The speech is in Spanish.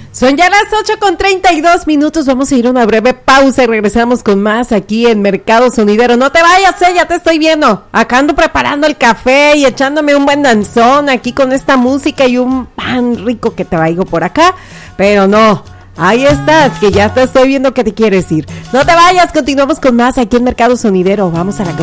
Son ya las 8:32. Vamos a ir a una breve pausa y regresamos con más aquí en Mercado Sonidero. No te vayas, ya te estoy viendo. Acá ando preparando el café y echándome un buen danzón aquí con esta música y un pan rico que te traigo por acá. Pero no, ahí estás, que ya te estoy viendo que te quieres ir. No te vayas, continuamos con más aquí en Mercado Sonidero. Vamos a la